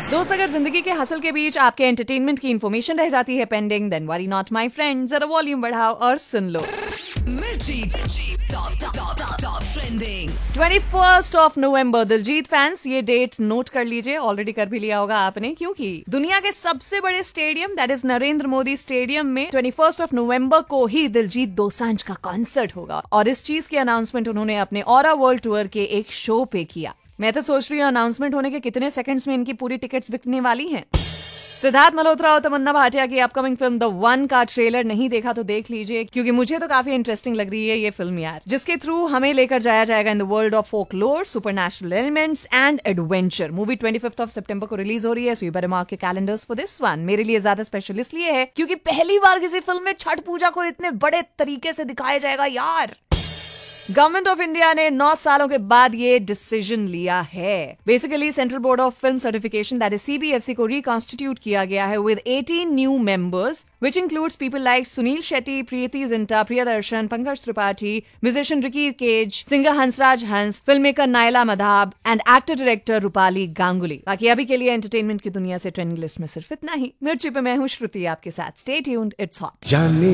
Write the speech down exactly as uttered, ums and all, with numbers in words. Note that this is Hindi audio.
दोस्त, अगर जिंदगी के हसल के बीच आपके एंटरटेनमेंट की इन्फॉर्मेशन रह जाती है pending, then worry not my friend, जरा वॉल्यूम बढ़ाओ और सुन लो। मिर्ची top top top trending twenty first of November, Diljit fans ये डेट नोट कर लीजिए, ऑलरेडी कर भी लिया होगा आपने, क्योंकि दुनिया के सबसे बड़े stadium that is Narendra Modi stadium में ट्वेंटी फर्स्ट ऑफ नवंबर को ही दिलजीत दोसांझ का कॉन्सर्ट होगा। और इस चीज की अनाउंसमेंट उन्होंने अपने ऑरा वर्ल्ड टूर के एक शो पे किया। मैं तो सोच रही हूँ अनाउंसमेंट होने के कितने सेकंड्स में इनकी पूरी टिकट्स बिकने वाली हैं। सिद्धार्थ मल्होत्रा और तमन्ना भाटिया की अपकमिंग फिल्म द वन का ट्रेलर नहीं देखा तो देख लीजिए, क्योंकि मुझे तो काफी इंटरेस्टिंग लग रही है ये फिल्म यार, जिसके थ्रू हमें लेकर जाया जाएगा in the world of folklore, supernatural elements and adventure. Movie twenty fifth of सितंबर को रिलीज हो रही है, so you better mark your calendars for this one. मेरे लिए ज्यादा स्पेशल इसलिए है क्योंकि पहली बार किसी फिल्म में छठ पूजा को इतने बड़े तरीके से दिखाया जाएगा यार। गवर्नमेंट ऑफ इंडिया ने नौ सालों के बाद ये डिसीजन लिया है। Basically central board of film certification that is CBFC को रिकॉन्स्टिट्यूट किया गया है with eighteen new members, which includes people like Sunil Shetty, Preeti Zinta, Priyadarshan, Pankaj Tripathi, musician Ricky Cage, singer Hansraj Hans, filmmaker Naila Madhab and actor director Rupali Ganguly। बाकी अभी के लिए एंटरटेनमेंट की दुनिया से ट्रेंडिंग लिस्ट में सिर्फ इतना ही। मिर्ची पे मैं हूँ श्रुति आपके साथ। Stay tuned, it's hot।